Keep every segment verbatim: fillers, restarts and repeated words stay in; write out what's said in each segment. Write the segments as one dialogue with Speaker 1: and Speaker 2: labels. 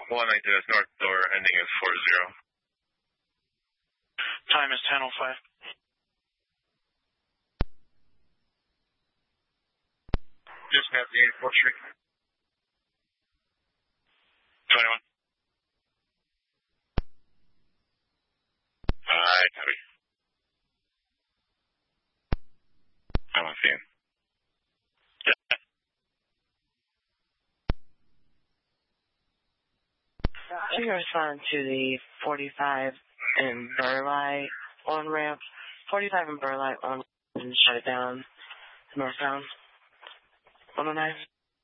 Speaker 1: one nineteen, that's north door, ending is four zero.
Speaker 2: Time is ten oh five.
Speaker 1: Just got the eighty-fourth Street. twenty-one. Alright, copy. I don't see him. Yeah.
Speaker 3: You can respond to the forty-five and Burleigh on ramp. forty-five and Burleigh on and shut it down northbound. one oh nine.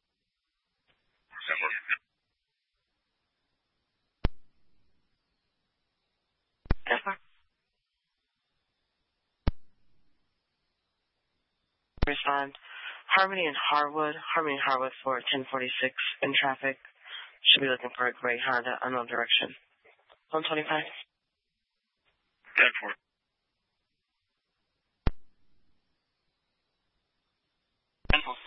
Speaker 3: Respond. Harmony and Harwood. Harmony and Harwood for ten forty-six in traffic. Should be looking for a gray Honda, unknown direction. one twenty-five.
Speaker 1: ten four. ten four.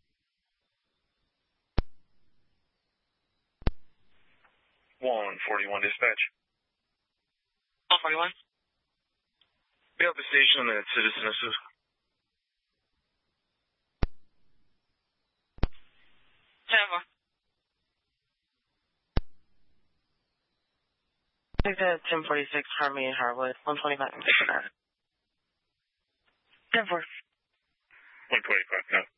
Speaker 1: one forty-one dispatch.
Speaker 2: one forty-one.
Speaker 1: Be at the station at Citizen Assist.
Speaker 2: ten four.
Speaker 3: Take the ten forty-six Harmony and Harwood. one twenty-five. ten four.
Speaker 1: one twenty-five, no.